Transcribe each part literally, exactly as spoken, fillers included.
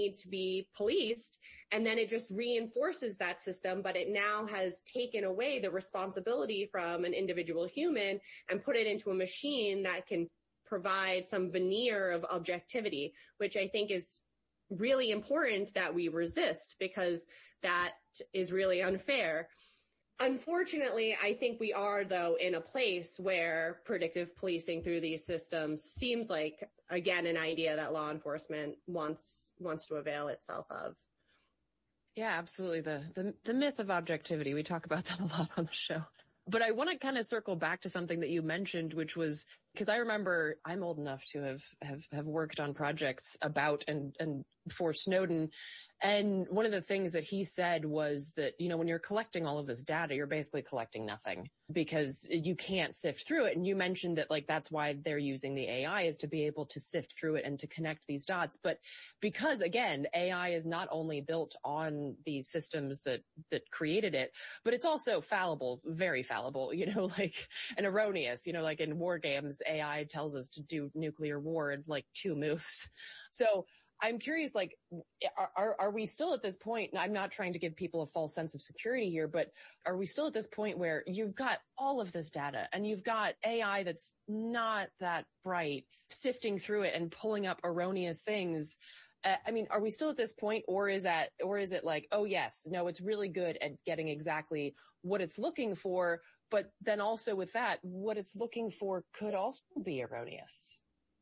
need to be policed. And then it just reinforces that system, but it now has taken away the responsibility from an individual human and put it into a machine that can provide some veneer of objectivity, which I think is really important that we resist, because that is really unfair. Unfortunately, I think we are, though, in a place where predictive policing through these systems seems like, again, an idea that law enforcement wants wants to avail itself of. Yeah, absolutely. The, the, the myth of objectivity. We talk about that a lot on the show. But I want to kind of circle back to something that you mentioned, which was, because I remember I'm old enough to have, have, have worked on projects about and, and for Snowden. And one of the things that he said was that, you know, when you're collecting all of this data, you're basically collecting nothing because you can't sift through it. And you mentioned that, like, that's why they're using the A I, is to be able to sift through it and to connect these dots. But because, again, A I is not only built on these systems that, that created it, but it's also fallible, very fallible, you know, like, and erroneous, you know, like in war games, A I tells us to do nuclear war in like two moves. So I'm curious, like, are, are we still at this point, and I'm not trying to give people a false sense of security here, but are we still at this point where you've got all of this data and you've got A I that's not that bright, sifting through it and pulling up erroneous things? Uh, I mean, are we still at this point, or is that, or is it like, oh yes, no, it's really good at getting exactly what it's looking for, but then also with that, what it's looking for could also be erroneous?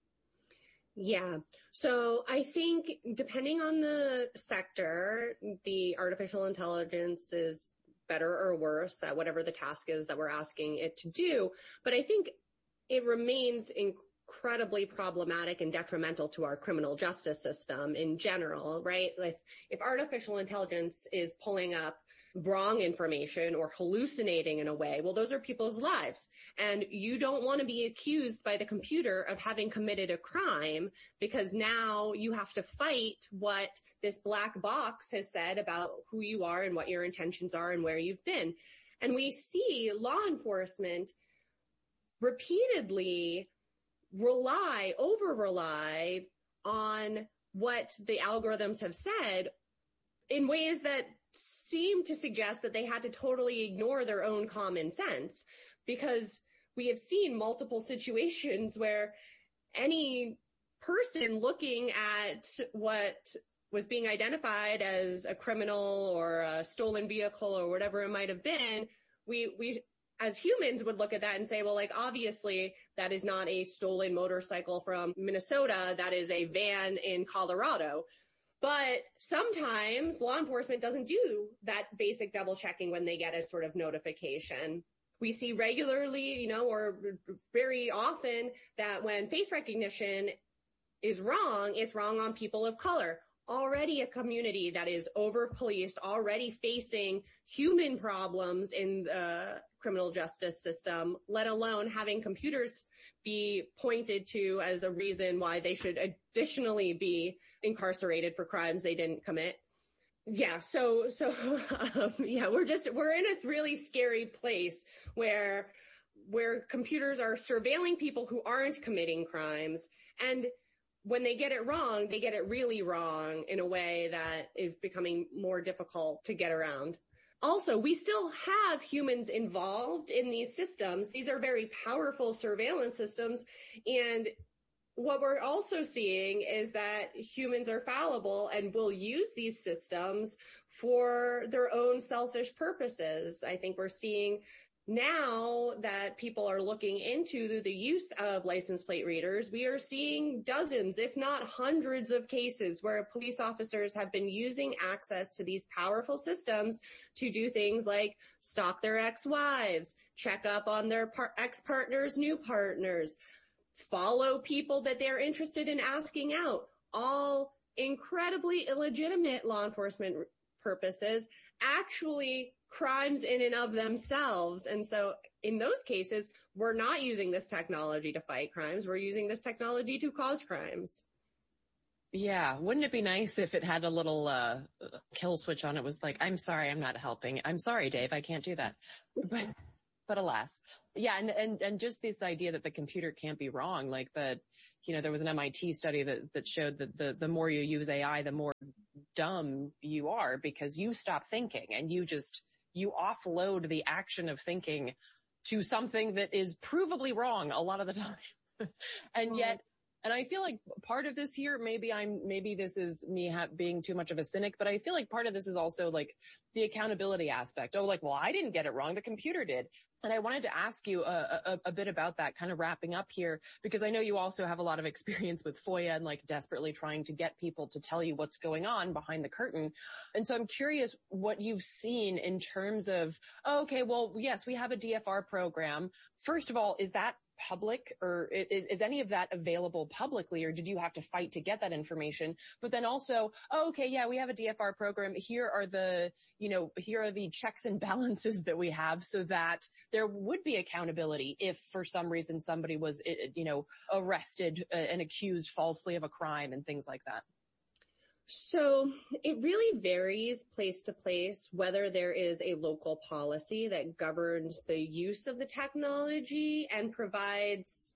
Yeah. So I think depending on the sector, the artificial intelligence is better or worse at whatever the task is that we're asking it to do. But I think it remains incredibly problematic and detrimental to our criminal justice system in general, right? If, if artificial intelligence is pulling up wrong information or hallucinating in a way, well, those are people's lives. And you don't want to be accused by the computer of having committed a crime, because now you have to fight what this black box has said about who you are and what your intentions are and where you've been. And we see law enforcement repeatedly rely, over-rely on what the algorithms have said in ways that seem to suggest that they had to totally ignore their own common sense, because we have seen multiple situations where any person looking at what was being identified as a criminal or a stolen vehicle or whatever it might have been, we, we, as humans would look at that and say, well, like, obviously that is not a stolen motorcycle from Minnesota. That is a van in Colorado. But sometimes law enforcement doesn't do that basic double checking when they get a sort of notification. We see regularly, you know, or very often, that when face recognition is wrong, it's wrong on people of color. Already a community that is over-policed, already facing human problems in the criminal justice system, let alone having computers be pointed to as a reason why they should additionally be incarcerated for crimes they didn't commit. Yeah, so, so, um, yeah, we're just, we're in a really scary place where, where computers are surveilling people who aren't committing crimes, and when they get it wrong, they get it really wrong in a way that is becoming more difficult to get around. Also, we still have humans involved in these systems. These are very powerful surveillance systems. And what we're also seeing is that humans are fallible and will use these systems for their own selfish purposes. I think we're seeing now that people are looking into the use of license plate readers, we are seeing dozens, if not hundreds of cases where police officers have been using access to these powerful systems to do things like stalk their ex-wives, check up on their par- ex-partners' new partners, follow people that they're interested in asking out, all incredibly illegitimate law enforcement purposes, actually crimes in and of themselves. And so in those cases, we're not using this technology to fight crimes. We're using this technology to cause crimes. Yeah. Wouldn't it be nice if it had a little uh, kill switch on it? Was like, I'm sorry, I'm not helping. I'm sorry, Dave, I can't do that. But but alas. Yeah. And, and, and just this idea that the computer can't be wrong, like that, you know, there was an M I T study that, that showed that the, the more you use A I, the more dumb you are because you stop thinking and you just, you offload the action of thinking to something that is provably wrong a lot of the time. And yet, and I feel like part of this here, maybe I'm, maybe this is me ha- being too much of a cynic, but I feel like part of this is also like the accountability aspect. Oh, like, well, I didn't get it wrong. The computer did. And I wanted to ask you a, a, a bit about that, kind of wrapping up here, because I know you also have a lot of experience with FOIA and like desperately trying to get people to tell you what's going on behind the curtain. And so I'm curious what you've seen in terms of, oh, okay, well, yes, we have a D F R program. First of all, is that public, or is, is any of that available publicly, or did you have to fight to get that information? But then also, oh, okay, yeah, we have a D F R program. Here are the, you know, here are the checks and balances that we have so that there would be accountability if for some reason somebody was, you know, arrested and accused falsely of a crime and things like that. So it really varies place to place whether there is a local policy that governs the use of the technology and provides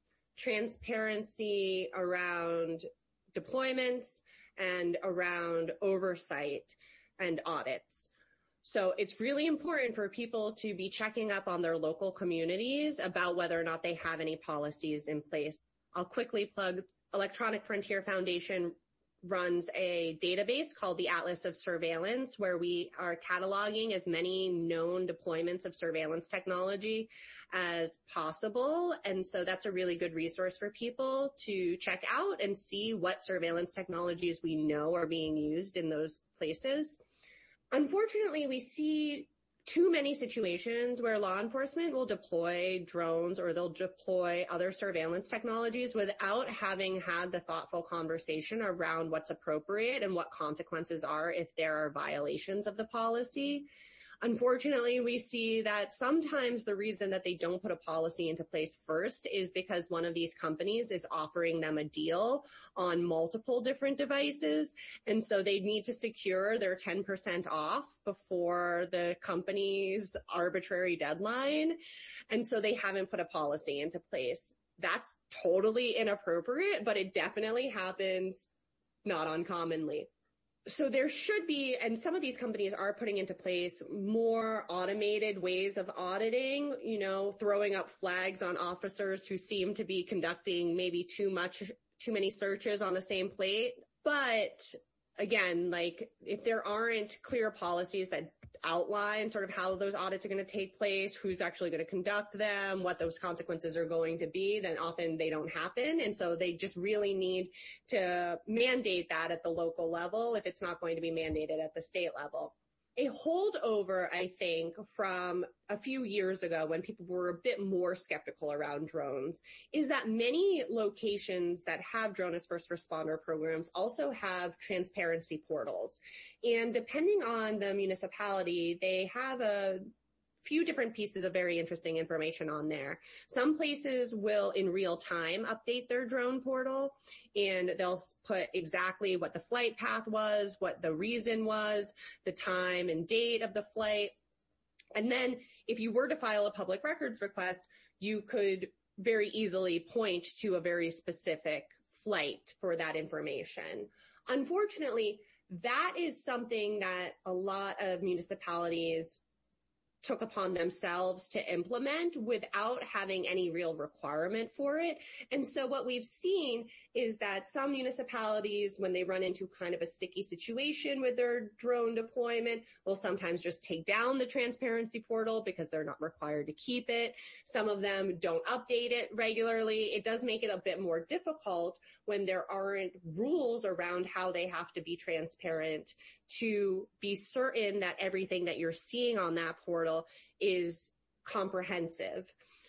transparency around deployments and around oversight and audits. So it's really important for people to be checking up on their local communities about whether or not they have any policies in place. I'll quickly plug Electronic Frontier Foundation runs a database called the Atlas of Surveillance, where we are cataloging as many known deployments of surveillance technology as possible. And so that's a really good resource for people to check out and see what surveillance technologies we know are being used in those places. Unfortunately, we see too many situations where law enforcement will deploy drones or they'll deploy other surveillance technologies without having had the thoughtful conversation around what's appropriate and what consequences are if there are violations of the policy. Unfortunately, we see that sometimes the reason that they don't put a policy into place first is because one of these companies is offering them a deal on multiple different devices. And so they need to secure their ten percent off before the company's arbitrary deadline. And so they haven't put a policy into place. That's totally inappropriate, but it definitely happens not uncommonly. So there should be, and some of these companies are putting into place more automated ways of auditing, you know, throwing up flags on officers who seem to be conducting maybe too much, too many searches on the same plate. But again, like if there aren't clear policies that outline sort of how those audits are going to take place, who's actually going to conduct them, what those consequences are going to be, then often they don't happen. And so they just really need to mandate that at the local level if it's not going to be mandated at the state level. A holdover, I think, from a few years ago when people were a bit more skeptical around drones is that many locations that have drone as first responder programs also have transparency portals. And depending on the municipality, they have a few different pieces of very interesting information on there. Some places will in real time update their drone portal, and they'll put exactly what the flight path was, what the reason was, the time and date of the flight. And then if you were to file a public records request, you could very easily point to a very specific flight for that information. Unfortunately, that is something that a lot of municipalities took upon themselves to implement without having any real requirement for it. And so what we've seen is that some municipalities, when they run into kind of a sticky situation with their drone deployment, will sometimes just take down the transparency portal because they're not required to keep it. Some of them don't update it regularly. It does make it a bit more difficult when there aren't rules around how they have to be transparent to be certain that everything that you're seeing on that portal is comprehensive.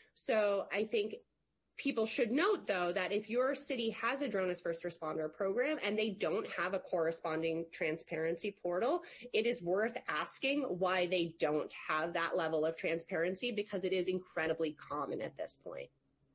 So I think people should note, though, that if your city has a drone as first responder program and they don't have a corresponding transparency portal, it is worth asking why they don't have that level of transparency, because it is incredibly common at this point.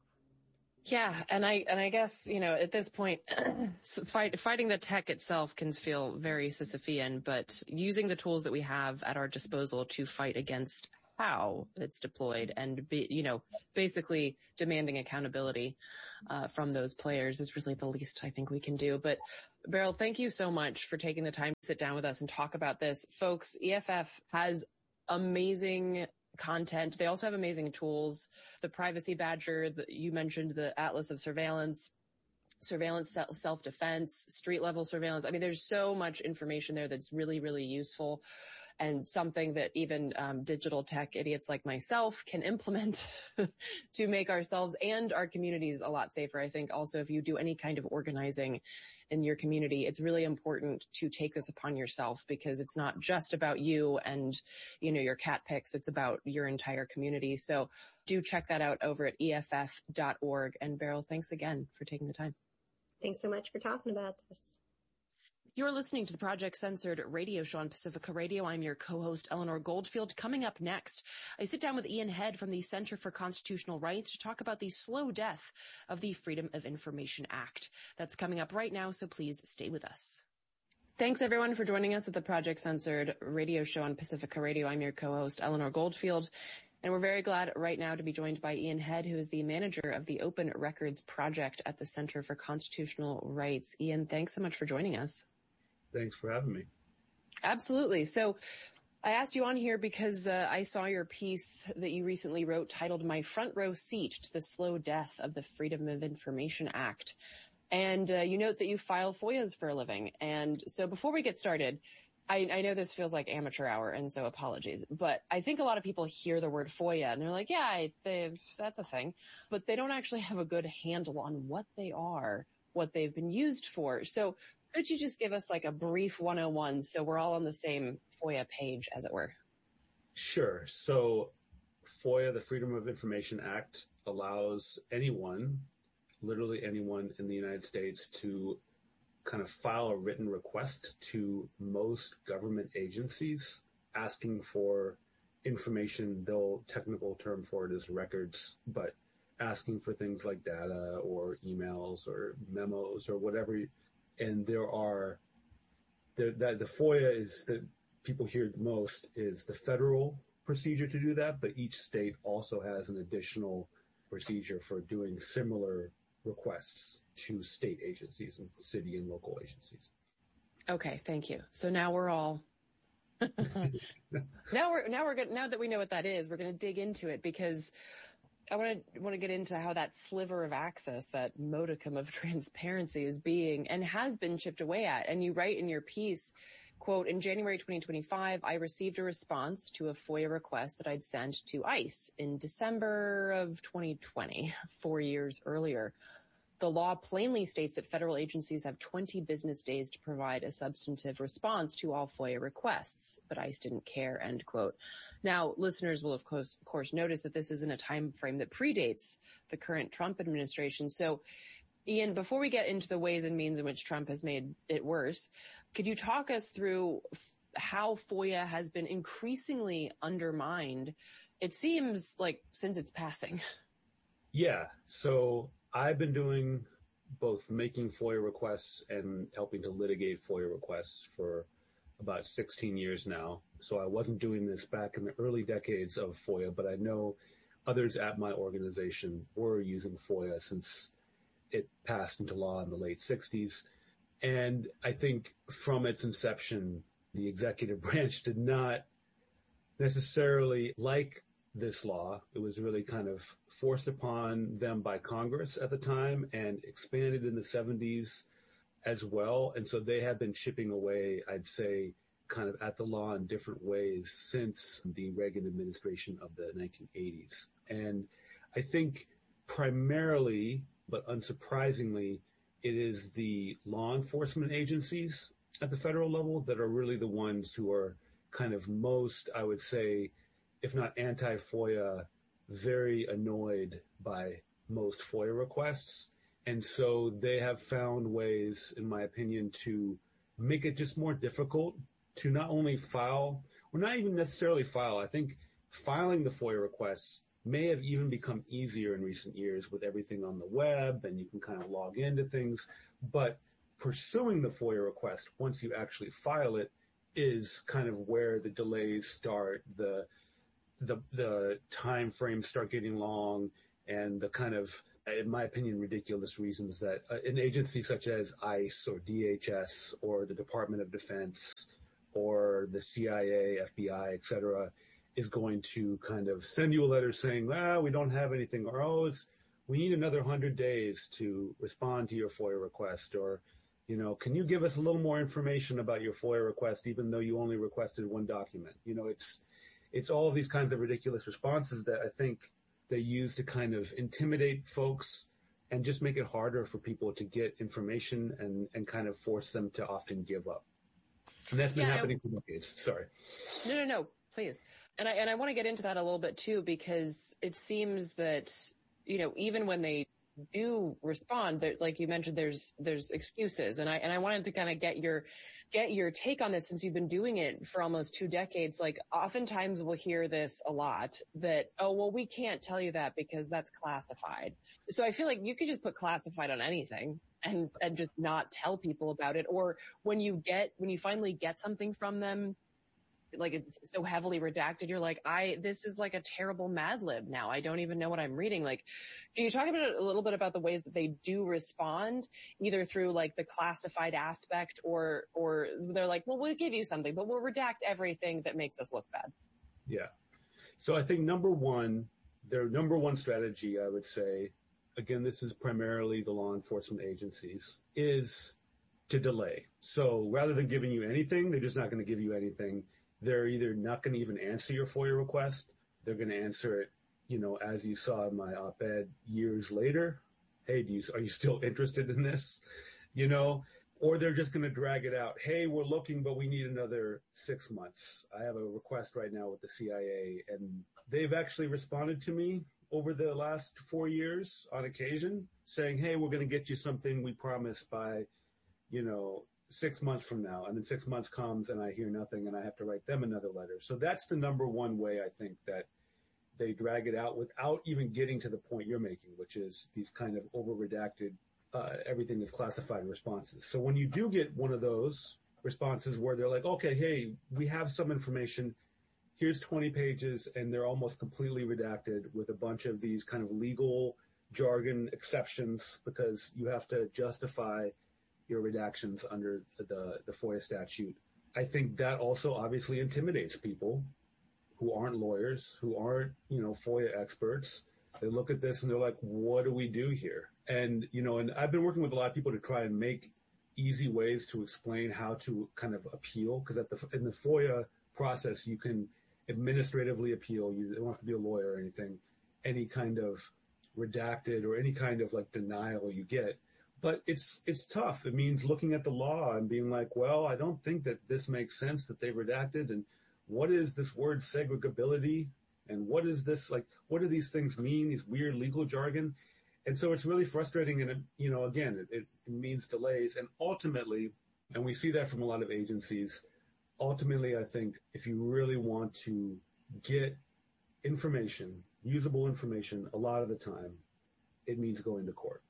Yeah. And I, and I guess, you know, at this point, fight, fighting the tech itself can feel very Sisyphean, but using the tools that we have at our disposal to fight against how it's deployed and be, you know, basically demanding accountability uh, from those players is really the least I think we can do. But Beryl, thank you so much for taking the time to sit down with us and talk about this. Folks, E F F has amazing content. They also have amazing tools. The Privacy Badger, the, you mentioned the Atlas of Surveillance, surveillance self-defense, street-level surveillance. I mean, there's so much information there that's really, really useful and something that even um, digital tech idiots like myself can implement to make ourselves and our communities a lot safer. I think also if you do any kind of organizing in your community, it's really important to take this upon yourself because it's not just about you and, you know, your cat pics. It's about your entire community. So do check that out over at E F F dot org. And Beryl, thanks again for taking the time. Thanks so much for talking about this. You're listening to the Project Censored radio show on Pacifica Radio. I'm your co-host, Eleanor Goldfield. Coming up next, I sit down with Ian Head from the Center for Constitutional Rights to talk about the slow death of the Freedom of Information Act. That's coming up right now, so please stay with us. Thanks, everyone, for joining us at the Project Censored radio show on Pacifica Radio. I'm your co-host, Eleanor Goldfield. And we're very glad right now to be joined by Ian Head, who is the manager of the Open Records Project at the Center for Constitutional Rights. Ian, thanks so much for joining us. Thanks for having me. Absolutely. So I asked you on here because uh, I saw your piece that you recently wrote titled My Front Row Seat to the Slow Death of the Freedom of Information Act. And uh, you note that you file F O I As for a living. And so before we get started, I, I know this feels like amateur hour, and so apologies, but I think a lot of people hear the word F O I A and they're like, yeah, I, they, that's a thing, but they don't actually have a good handle on what they are, what they've been used for. So could you just give us like a brief one oh one so we're all on the same F O I A page, as it were? Sure. So F O I A, the Freedom of Information Act, allows anyone, literally anyone in the United States, to kind of file a written request to most government agencies asking for information. The technical term for it is records, but asking for things like data or emails or memos or whatever. And there are, the, that the F O I A is that people hear the most is the federal procedure to do that, but each state also has an additional procedure for doing similar requests to state agencies and city and local agencies. Okay, thank you. So now we're all now we're now we're good. Now that we know what that is, we're going to dig into it because I want to want to get into how that sliver of access, that modicum of transparency, is being and has been chipped away at. And you write in your piece, quote, in January twenty twenty-five, I received a response to a F O I A request that I'd sent to ICE in December of twenty twenty, four years earlier. The law plainly states that federal agencies have twenty business days to provide a substantive response to all F O I A requests, but ICE didn't care, end quote. Now, listeners will, of course, of course, notice that this is in a time frame that predates the current Trump administration. So, Ian, before we get into the ways and means in which Trump has made it worse, could you talk us through f- how F O I A has been increasingly undermined, it seems like, since its passing? Yeah. So I've been doing both making F O I A requests and helping to litigate F O I A requests for about sixteen years now. So I wasn't doing this back in the early decades of F O I A, but I know others at my organization were using F O I A since it passed into law in the late sixties. And I think from its inception, the executive branch did not necessarily like this law. It was really kind of forced upon them by Congress at the time and expanded in the seventies as well. And so they have been chipping away, I'd say, kind of at the law in different ways since the Reagan administration of the nineteen eighties. And I think primarily, but unsurprisingly, it is the law enforcement agencies at the federal level that are really the ones who are kind of most, I would say, if not anti-F O I A, very annoyed by most F O I A requests. And so they have found ways, in my opinion, to make it just more difficult to not only file, or not even necessarily file. I think filing the F O I A requests may have even become easier in recent years with everything on the web, and you can kind of log into things. But pursuing the F O I A request, once you actually file it, is kind of where the delays start, the the, the time frames start getting long and the kind of, in my opinion, ridiculous reasons that an agency such as ICE or D H S or the Department of Defense or the C I A, F B I, et cetera, is going to kind of send you a letter saying, well, we don't have anything, or, oh, it's, we need another hundred days to respond to your FOIA request, or, you know, can you give us a little more information about your FOIA request, even though you only requested one document? You know, it's, it's all of these kinds of ridiculous responses that I think they use to kind of intimidate folks and just make it harder for people to get information and, and kind of force them to often give up. And that's been yeah, happening for decades. Sorry. No, no, no, please. And I, and I want to get into that a little bit too, because it seems that, you know, even when they do respond, like you mentioned, there's, there's excuses. And I, and I wanted to kind of get your, get your take on this since you've been doing it for almost two decades. Like oftentimes we'll hear this a lot that, oh, well, we can't tell you that because that's classified. So I feel like you could just put classified on anything and, and just not tell people about it. Or when you get, when you finally get something from them, like it's so heavily redacted, you're like, I, this is like a terrible Mad Lib now. I don't even know what I'm reading. Like, can you talk about a little bit about the ways that they do respond, either through like the classified aspect or, or they're like, well, we'll give you something, but we'll redact everything that makes us look bad. Yeah. So I think number one, their number one strategy, I would say, again, this is primarily the law enforcement agencies, is to delay. So rather than giving you anything, they're just not going to give you anything. They're either not going to even answer your FOIA request. They're going to answer it, you know, as you saw in my op-ed years later. Hey, do you, are you still interested in this? You know, or they're just going to drag it out. Hey, we're looking, but we need another six months. I have a request right now with the C I A, and they've actually responded to me over the last four years on occasion saying, hey, we're going to get you something we promised by, you know, six months from now. And then six months comes and I hear nothing and I have to write them another letter. So that's the number one way I think that they drag it out without even getting to the point you're making, which is these kind of over redacted, uh, everything is classified responses. So when you do get one of those responses where they're like, okay, hey, we have some information, here's twenty pages, and they're almost completely redacted with a bunch of these kind of legal jargon exceptions because you have to justify your redactions under the, the FOIA statute. I think that also obviously intimidates people who aren't lawyers, who aren't, you know, FOIA experts. They look at this and they're like, what do we do here? And, you know, and I've been working with a lot of people to try and make easy ways to explain how to kind of appeal, because at the, in the FOIA process, you can administratively appeal. You don't have to be a lawyer or anything, any kind of redacted or any kind of like denial you get. But it's, it's tough. It means looking at the law and being like, well, I don't think that this makes sense that they redacted. And what is this word segregability? And what is this, like, what do these things mean? These weird legal jargon. And so it's really frustrating. And, it, you know, again, it, it means delays. And ultimately, and we see that from a lot of agencies, ultimately, I think if you really want to get information, usable information, a lot of the time, it means going to court.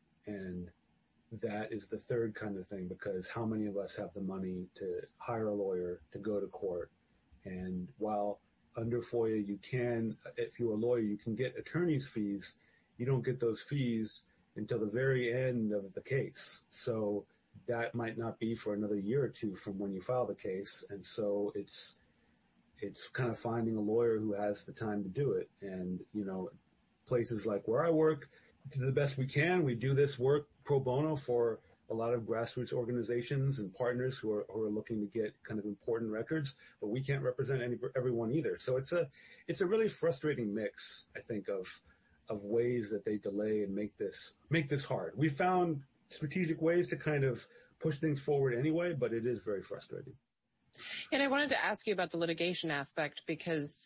And that is the third kind of thing, because how many of us have the money to hire a lawyer to go to court? And while under FOIA, you can, if you're a lawyer, you can get attorney's fees. You don't get those fees until the very end of the case. So that might not be for another year or two from when you file the case. And so it's, it's kind of finding a lawyer who has the time to do it. And, you know, places like where I work, to the best we can, we do this work pro bono for a lot of grassroots organizations and partners who are, who are looking to get kind of important records, but we can't represent any, everyone either. So it's a, it's a really frustrating mix, I think, of, of ways that they delay and make this, make this hard. We found strategic ways to kind of push things forward anyway, but it is very frustrating. And I wanted to ask you about the litigation aspect because,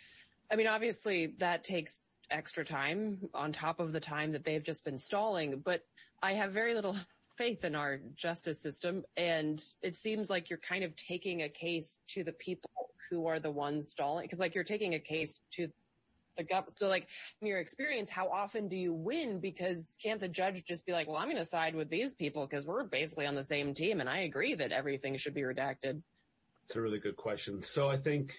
I mean, obviously that takes extra time on top of the time that they've just been stalling, but I have very little faith in our justice system. And it seems like you're kind of taking a case to the people who are the ones stalling, because like you're taking a case to the government. So like in your experience, how often do you win? Because can't the judge just be like, well, I'm going to side with these people because we're basically on the same team and I agree that everything should be redacted? It's a really good question. So I think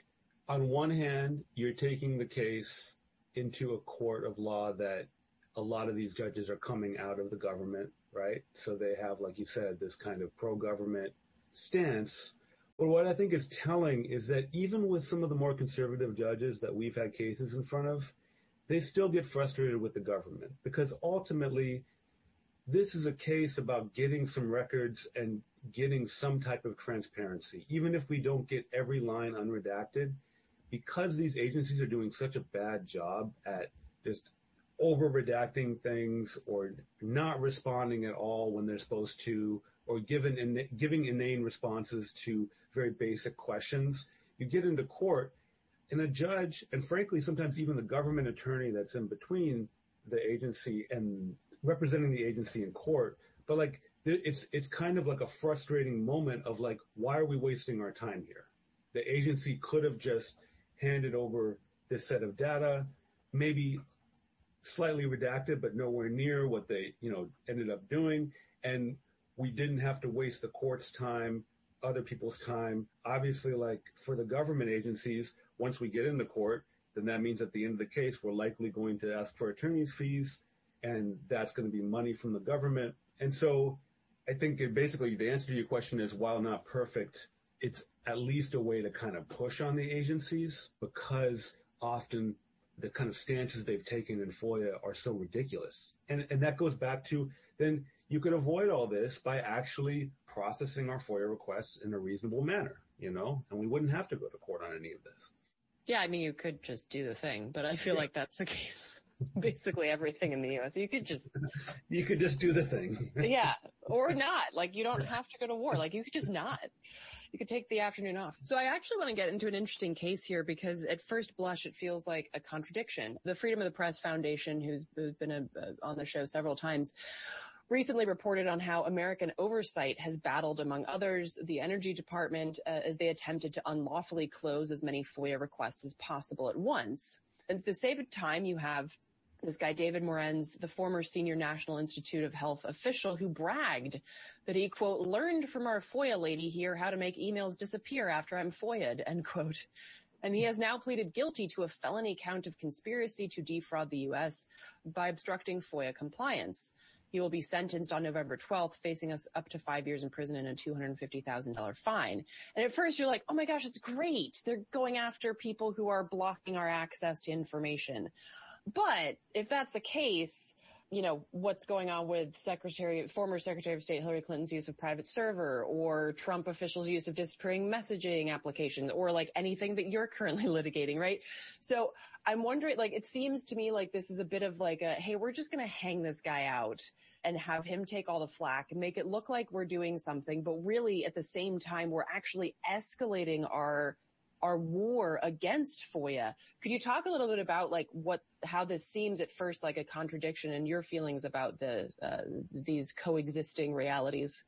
on one hand, you're taking the case into a court of law that a lot of these judges are coming out of the government, right? So they have, like you said, this kind of pro-government stance. But what I think is telling is that even with some of the more conservative judges that we've had cases in front of, they still get frustrated with the government because ultimately this is a case about getting some records and getting some type of transparency. Even if we don't get every line unredacted, because these agencies are doing such a bad job at just over redacting things or not responding at all when they're supposed to, or given in, giving inane responses to very basic questions, you get into court and a judge, and frankly, sometimes even the government attorney that's in between the agency and representing the agency in court, but like it's it's kind of like a frustrating moment of like, why are we wasting our time here? The agency could have just handed over this set of data, maybe slightly redacted, but nowhere near what they, you know, ended up doing. And we didn't have to waste the court's time, other people's time. Obviously, like for the government agencies, once we get into court, then that means at the end of the case, we're likely going to ask for attorney's fees, and that's going to be money from the government. And so I think it basically the answer to your question is, while not perfect, it's at least a way to kind of push on the agencies because often the kind of stances they've taken in FOIA are so ridiculous. And, and that goes back to then you could avoid all this by actually processing our FOIA requests in a reasonable manner, you know, and we wouldn't have to go to court on any of this. Yeah, I mean, you could just do the thing, but I feel yeah. like that's the case with basically everything in the U S. You could just... You could just do the thing. Yeah, or not. Like, you don't have to go to war. Like, you could just not. You could take the afternoon off. So I actually want to get into an interesting case here because at first blush, it feels like a contradiction. The Freedom of the Press Foundation, who's been a, uh, on the show several times, recently reported on how American oversight has battled, among others, the Energy Department uh, as they attempted to unlawfully close as many FOIA requests as possible at once. And to save time, you have this guy, David Morenz, the former senior National Institute of Health official who bragged that he, quote, learned from our FOIA lady here how to make emails disappear after I'm FOIA'd, end quote. And he has now pleaded guilty to a felony count of conspiracy to defraud the U S by obstructing FOIA compliance. He will be sentenced on November twelfth, facing us up to five years in prison and a two hundred fifty thousand dollars fine. And at first you're like, oh my gosh, it's great. They're going after people who are blocking our access to information. But if that's the case, you know, what's going on with Secretary, former Secretary of State Hillary Clinton's use of private server, or Trump officials' use of disappearing messaging applications, or like anything that you're currently litigating, right? So I'm wondering, like, it seems to me like this is a bit of like a, hey, we're just going to hang this guy out and have him take all the flack and make it look like we're doing something. But really, at the same time, we're actually escalating our our war against FOIA. Could you talk a little bit about like what, how this seems at first like a contradiction and your feelings about the, uh, these coexisting realities?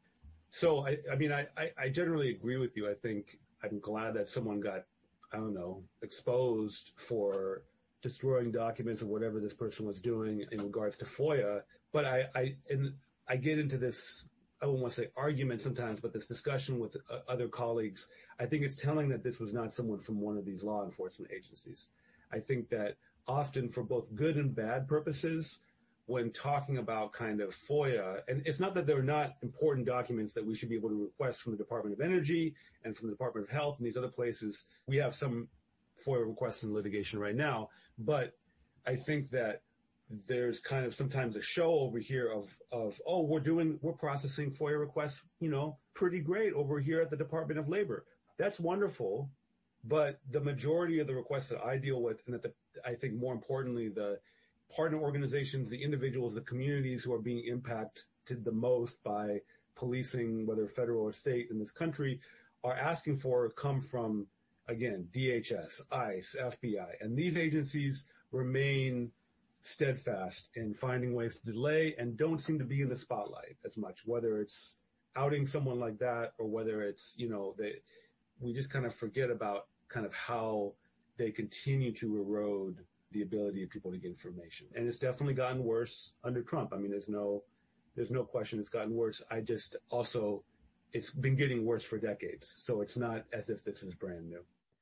So, I, I mean, I, I generally agree with you. I think I'm glad that someone got, I don't know, exposed for destroying documents or whatever this person was doing in regards to FOIA. But I, I, and I get into this, I wouldn't want to say argument sometimes, but this discussion with uh, other colleagues, I think it's telling that this was not someone from one of these law enforcement agencies. I think that often for both good and bad purposes, when talking about kind of FOIA, and it's not that they're not important documents that we should be able to request from the Department of Energy and from the Department of Health and these other places. We have some FOIA requests in litigation right now, but I think that there's kind of sometimes a show over here of, of, oh, we're doing, we're processing FOIA requests, you know, pretty great over here at the Department of Labor. That's wonderful. But the majority of the requests that I deal with, and that the, I think more importantly, the partner organizations, the individuals, the communities who are being impacted the most by policing, whether federal or state in this country, are asking for come from, again, D H S, ICE, F B I. And these agencies remain steadfast in finding ways to delay and don't seem to be in the spotlight as much, whether it's outing someone like that or whether it's, you know, they, we just kind of forget about kind of how they continue to erode the ability of people to get information. And it's definitely gotten worse under Trump. I mean, there's no, there's no question it's gotten worse. I just also, it's been getting worse for decades. So it's not as if this is brand new.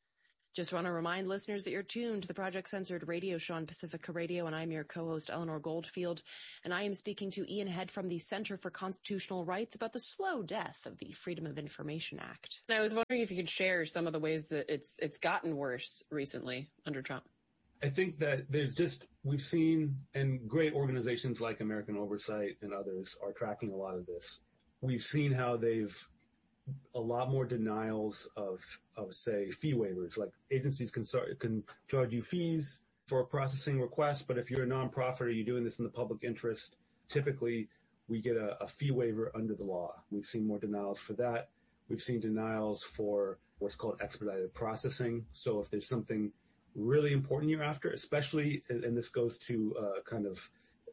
Just want to remind listeners that you're tuned to the Project Censored radio show on Pacifica Radio, and I'm your co-host, Eleanor Goldfield, and I am speaking to Ian Head from the Center for Constitutional Rights about the slow death of the Freedom of Information Act. And I was wondering if you could share some of the ways that it's it's gotten worse recently under Trump. I think that there's just, we've seen, and great organizations like American Oversight and others are tracking a lot of this. We've seen how they've a lot more denials of, of say, fee waivers. Like agencies can start, can charge you fees for processing requests, but if you're a nonprofit or you're doing this in the public interest, typically we get a, a fee waiver under the law. We've seen more denials for that. We've seen denials for what's called expedited processing. So if there's something really important you're after, especially, and this goes to uh, kind of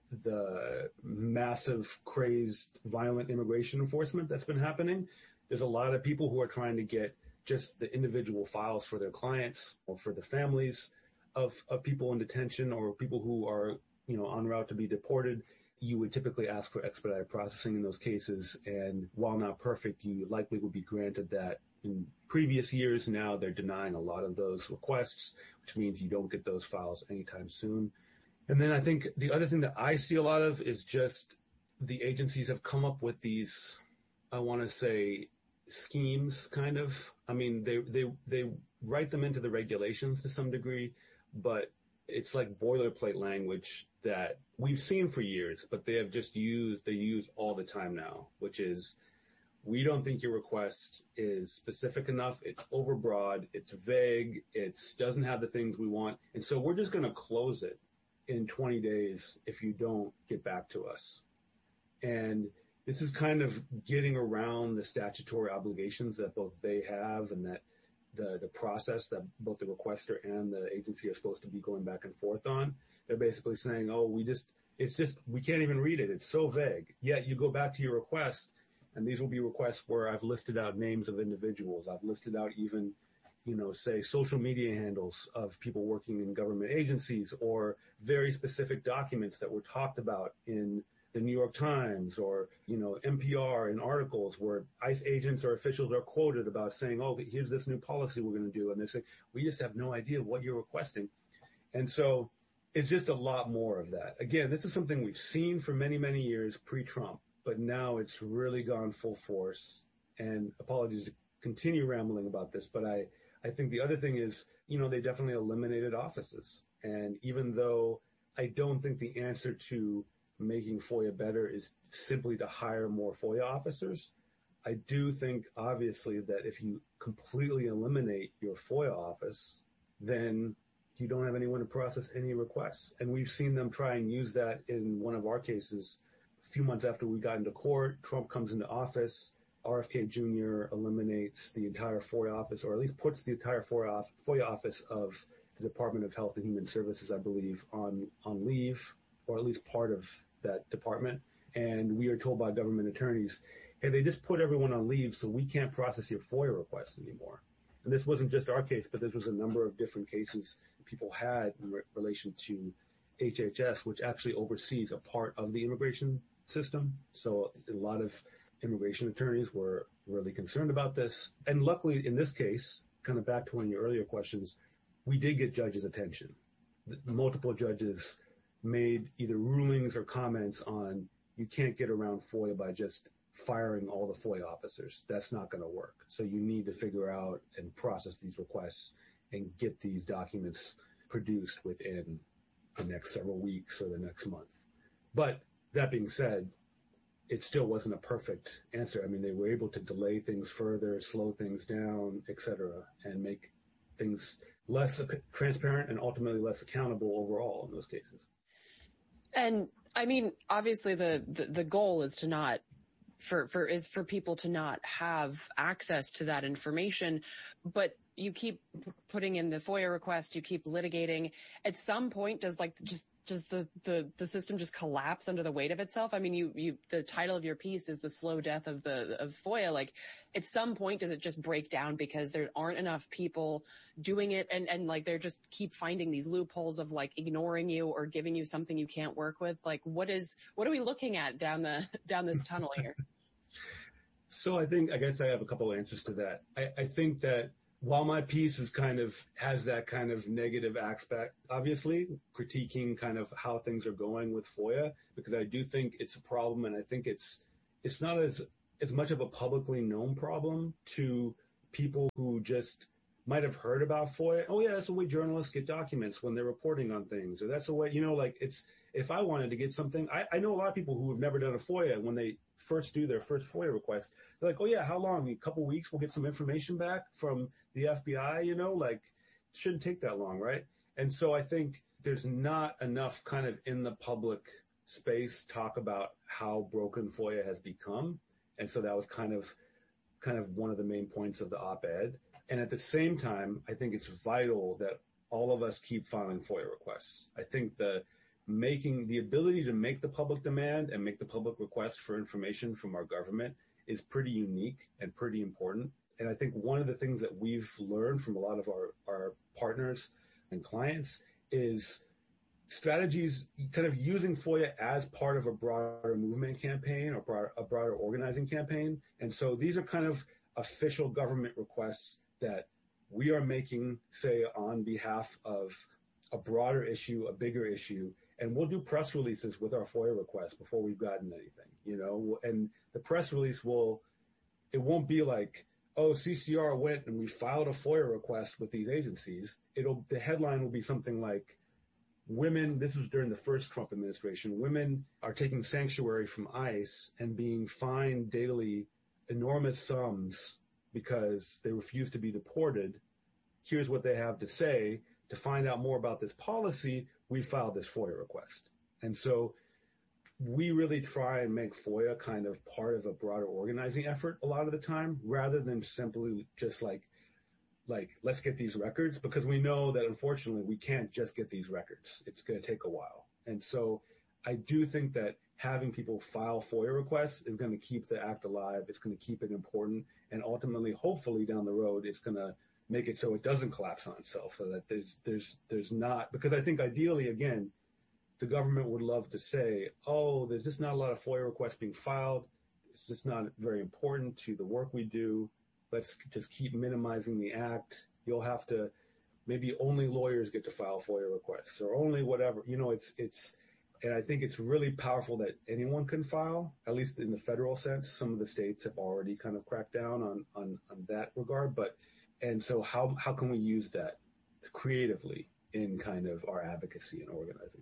the massive, crazed, violent immigration enforcement that's been happening. There's a lot of people who are trying to get just the individual files for their clients or for the families of, of people in detention or people who are, you know, en route to be deported. You would typically ask for expedited processing in those cases. And while not perfect, you likely would be granted that. In previous years, now they're denying a lot of those requests, which means you don't get those files anytime soon. And then I think the other thing that I see a lot of is just the agencies have come up with these, I want to say, schemes, kind of. I mean, they, they, they write them into the regulations to some degree, but it's like boilerplate language that we've seen for years, but they have just used, they use all the time now, which is, we don't think your request is specific enough. It's overbroad. It's vague. It doesn't have the things we want. And so we're just going to close it in twenty days if you don't get back to us. And this is kind of getting around the statutory obligations that both they have and that the, the process that both the requester and the agency are supposed to be going back and forth on. They're basically saying, oh, we just, it's just, we can't even read it. It's so vague. Yet you go back to your request, and these will be requests where I've listed out names of individuals. I've listed out even, you know, say social media handles of people working in government agencies or very specific documents that were talked about in the New York Times or, you know, N P R in articles where ICE agents or officials are quoted about saying, oh, here's this new policy we're going to do. And they say, we just have no idea what you're requesting. And so it's just a lot more of that. Again, this is something we've seen for many, many years pre-Trump, but now it's really gone full force. And apologies to continue rambling about this, but I, I think the other thing is, you know, they definitely eliminated offices. And even though I don't think the answer to making FOIA better is simply to hire more FOIA officers, I do think, obviously, that if you completely eliminate your FOIA office, then you don't have anyone to process any requests. And we've seen them try and use that in one of our cases. A few months after we got into court, Trump comes into office. R F K Junior eliminates the entire FOIA office, or at least puts the entire FOIA, FOIA office of the Department of Health and Human Services, I believe, on, on leave, or at least part of that department. And we are told by government attorneys, hey, they just put everyone on leave, so we can't process your FOIA requests anymore. And this wasn't just our case, but this was a number of different cases people had in re- relation to H H S, which actually oversees a part of the immigration system. So a lot of immigration attorneys were really concerned about this. And luckily, in this case, kind of back to one of your earlier questions, we did get judges' attention. The, multiple judges made either rulings or comments on you can't get around FOIA by just firing all the FOIA officers. That's not going to work. So you need to figure out and process these requests and get these documents produced within the next several weeks or the next month. But that being said, it still wasn't a perfect answer. I mean, they were able to delay things further, slow things down, et cetera, and make things less transparent and ultimately less accountable overall in those cases. And I mean, obviously the, the, the goal is to not for, for, is for people to not have access to that information, but you keep putting in the FOIA request, you keep litigating. At some point, does like just, does the, the, the system just collapse under the weight of itself? I mean, you, you, the title of your piece is the slow death of the, of FOIA. Like at some point, does it just break down because there aren't enough people doing it? And, and like, they're just keep finding these loopholes of like ignoring you or giving you something you can't work with. Like what is, what are we looking at down the, down this tunnel here? So I think, I guess I have a couple of answers to that. I, I think that while my piece is kind of has that kind of negative aspect, obviously critiquing kind of how things are going with FOIA, because I do think it's a problem, and I think it's it's not as as much of a publicly known problem to people who just might have heard about FOIA. Oh yeah, that's the way journalists get documents when they're reporting on things, or that's the way, you know, like it's, if I wanted to get something, I, I know a lot of people who have never done a FOIA. When they first do their first FOIA request, they're like, oh yeah, how long? A couple weeks, we'll get some information back from the F B I, you know, like it shouldn't take that long, right? And so I think there's not enough kind of in the public space talk about how broken FOIA has become. And so that was kind of, kind of one of the main points of the op-ed. And at the same time, I think it's vital that all of us keep filing FOIA requests. I think the making the ability to make the public demand and make the public request for information from our government is pretty unique and pretty important. And I think one of the things that we've learned from a lot of our, our partners and clients is strategies, kind of using FOIA as part of a broader movement campaign or broader, a broader organizing campaign. And so these are kind of official government requests that we are making, say, on behalf of a broader issue, a bigger issue, and we'll do press releases with our FOIA requests before we've gotten anything, you know, and the press release will, it won't be like, oh, C C R went and we filed a FOIA request with these agencies. It'll, the headline will be something like, women, this was during the first Trump administration, women are taking sanctuary from ICE and being fined daily enormous sums because they refuse to be deported. Here's what they have to say. To find out more about this policy, we filed this FOIA request. And so we really try and make FOIA kind of part of a broader organizing effort a lot of the time, rather than simply just like, like, let's get these records, because we know that unfortunately we can't just get these records. It's going to take a while. And so I do think that having people file FOIA requests is going to keep the act alive. It's going to keep it important. And ultimately, hopefully down the road, it's going to make it so it doesn't collapse on itself, so that there's, there's, there's not, because I think ideally, again, the government would love to say, oh, there's just not a lot of FOIA requests being filed. It's just not very important to the work we do. Let's just keep minimizing the act. You'll have to, maybe only lawyers get to file FOIA requests, or only whatever, you know, it's, it's, and I think it's really powerful that anyone can file, at least in the federal sense. Some of the states have already kind of cracked down on, on, on that regard. But, and so how, how can we use that creatively in kind of our advocacy and organizing?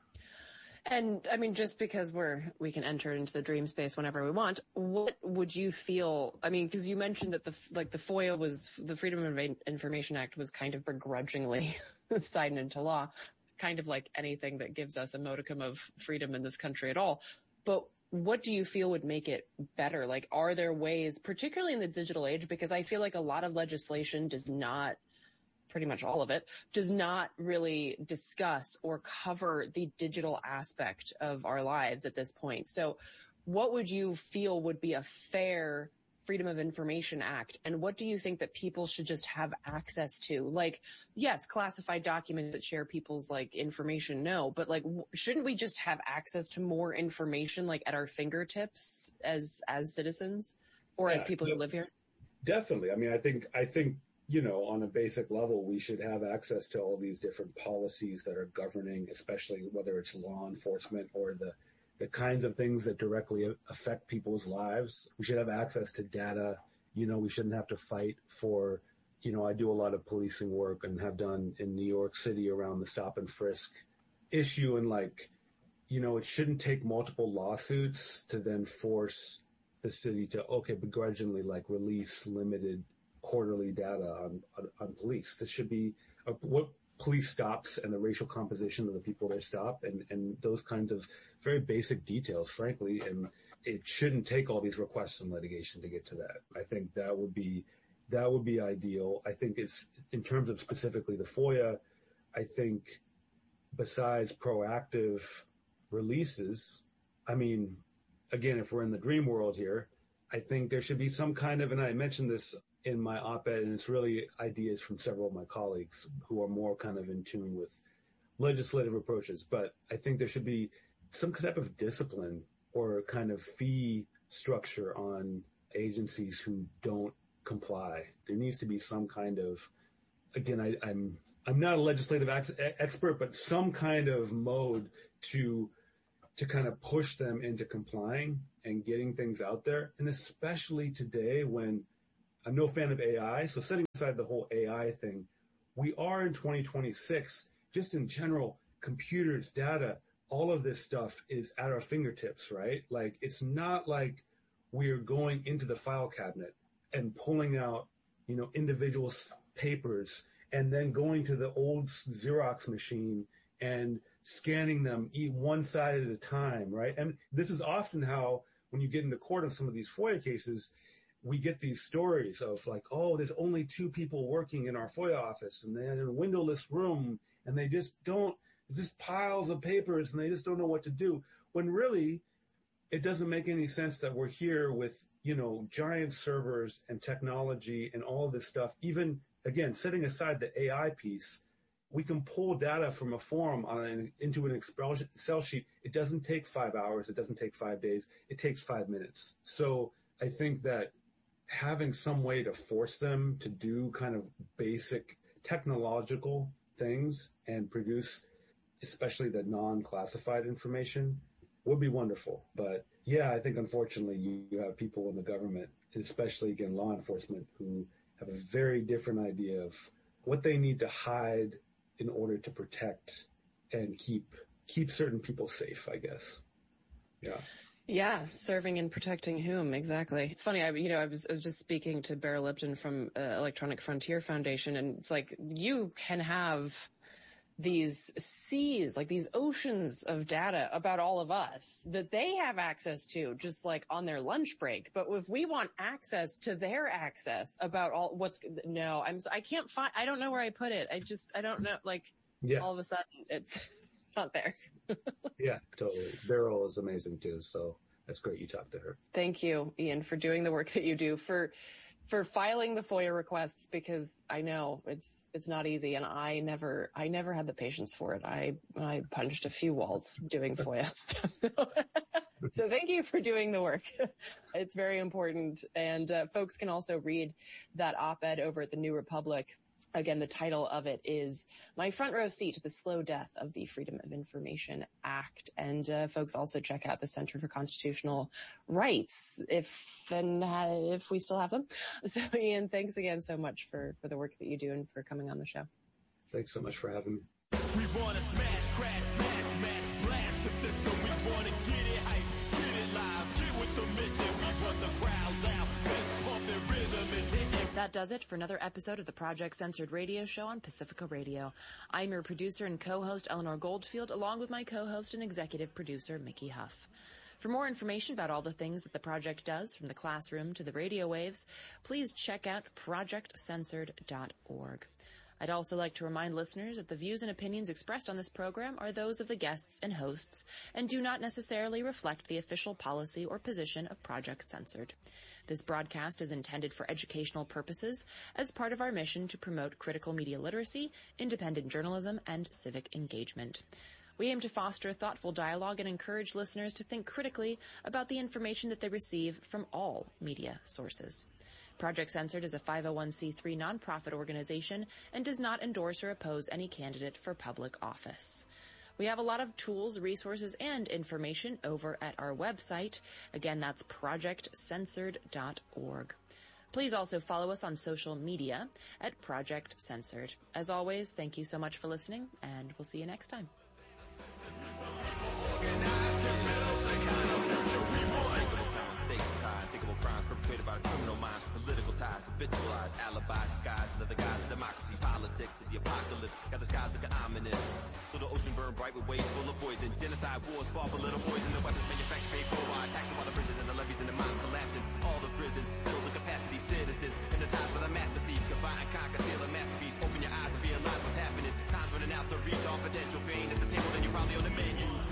And I mean, just because we're, we can enter into the dream space whenever we want, what would you feel? I mean, because you mentioned that the, like the FOIA was, the Freedom of Information Act was kind of begrudgingly signed into law, kind of like anything that gives us a modicum of freedom in this country at all. But what do you feel would make it better? Like, are there ways, particularly in the digital age, because I feel like a lot of legislation does not, pretty much all of it, does not really discuss or cover the digital aspect of our lives at this point. So what would you feel would be a fair Freedom of Information Act? And what do you think that people should just have access to? Like, yes, classified documents that share people's like information, no, but like, w- shouldn't we just have access to more information like at our fingertips as, as citizens or yeah, as people who live here? Definitely. I mean, I think, I think, you know, on a basic level, we should have access to all these different policies that are governing, especially whether it's law enforcement or the, the kinds of things that directly affect people's lives. We should have access to data. You know, we shouldn't have to fight for, you know, I do a lot of policing work and have done in New York City around the stop and frisk issue. And like, you know, it shouldn't take multiple lawsuits to then force the city to, okay, begrudgingly like release limited quarterly data on, on, on police. This should be uh, what police stops and the racial composition of the people they stop, and, and those kinds of very basic details, frankly. And it shouldn't take all these requests and litigation to get to that. I think that would be, that would be ideal. I think it's, in terms of specifically the FOIA, I think besides proactive releases, I mean, again, if we're in the dream world here, I think there should be some kind of, and I mentioned this in my op-ed, and it's really ideas from several of my colleagues who are more kind of in tune with legislative approaches. But I think there should be some type of discipline or kind of fee structure on agencies who don't comply. There needs to be some kind of, again, I, I'm I'm not a legislative ex- expert, but some kind of mode to to kind of push them into complying and getting things out there. And especially today when I'm no fan of A I, so setting aside the whole A I thing, we are in twenty twenty-six, just in general, computers, data, all of this stuff is at our fingertips, right? Like, it's not like we're going into the file cabinet and pulling out, you know, individual papers and then going to the old Xerox machine and scanning them one side at a time, right? And this is often how, when you get into court on some of these FOIA cases, we get these stories of like, oh, there's only two people working in our FOIA office and they're in a windowless room and they just don't, it's just piles of papers and they just don't know what to do. When really, it doesn't make any sense that we're here with, you know, giant servers and technology and all of this stuff. Even, again, setting aside the A I piece, we can pull data from a form on an, into an Excel sheet. It doesn't take five hours. It doesn't take five days. It takes five minutes. So I think that having some way to force them to do kind of basic technological things and produce, especially the non-classified information, would be wonderful. But yeah, I think unfortunately you, you have people in the government, especially again law enforcement, who have a very different idea of what they need to hide in order to protect and keep keep certain people safe, I guess. Yeah. Yeah, serving and protecting whom, exactly. It's funny, I, you know, I was, I was just speaking to Beryl Lipton from uh, Electronic Frontier Foundation, and it's like, you can have these seas, like these oceans of data about all of us that they have access to, just like on their lunch break. But if we want access to their access about all what's, no, I'm, I can't find, I don't know where I put it. I just, I don't know, like, yeah. All of a sudden it's not there. Yeah, totally. Beryl is amazing too. So that's great you talked to her. Thank you, Ian, for doing the work that you do, for, for filing the FOIA requests, because I know it's, it's not easy. And I never, I never had the patience for it. I, I punched a few walls doing FOIA stuff. So thank you for doing the work. It's very important. And uh, folks can also read that op-ed over at the New Republic. Again, the title of it is My Front Row Seat to the Slow Death of the Freedom of Information Act. And uh, folks also check out the Center for Constitutional Rights, if and uh, if we still have them. So, Ian, thanks again so much for, for the work that you do and for coming on the show. Thanks so much for having me. We want to smash, crash, mash, mash, blast the system. We want to get it hype, get it live, get with the mission. We want the crowd loud, best pumping rhythm is hitting. That does it for another episode of the Project Censored radio show on Pacifica Radio. I'm your producer and co-host, Eleanor Goldfield, along with my co-host and executive producer, Mickey Huff. For more information about all the things that the project does, from the classroom to the radio waves, please check out project censored dot org. I'd also like to remind listeners that the views and opinions expressed on this program are those of the guests and hosts and do not necessarily reflect the official policy or position of Project Censored. This broadcast is intended for educational purposes as part of our mission to promote critical media literacy, independent journalism, and civic engagement. We aim to foster thoughtful dialogue and encourage listeners to think critically about the information that they receive from all media sources. Project Censored is a five oh one c three nonprofit organization and does not endorse or oppose any candidate for public office. We have a lot of tools, resources, and information over at our website. Again, that's project censored dot org. Please also follow us on social media at Project Censored. As always, thank you so much for listening, and we'll see you next time. Perpetrated by criminal minds, political ties, habitualized alibis, skies, and other guys of democracy, politics, and the apocalypse. Got the skies looking ominous. So the ocean burned bright with waves full of poison. Genocide wars fought for little poison. The weapons manufactured paid for by taxing all the bridges and the levees and the mines collapsing. All the prisons filled with capacity citizens. And the times for the master thief, combine and conquer, steal a masterpiece. Open your eyes and realize what's happening. Time's running out, the reach all potential. If you ain't at the table, then you're probably on the menu.